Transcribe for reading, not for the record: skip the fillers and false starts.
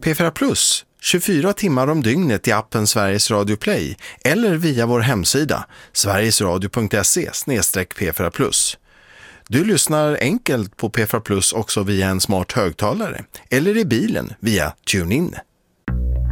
P4 Plus 24 timmar om dygnet i appen Sveriges Radio Play eller via vår hemsida sverigesradio.se/P4 Plus. Du lyssnar enkelt på P4 Plus också via en smart högtalare eller i bilen via TuneIn.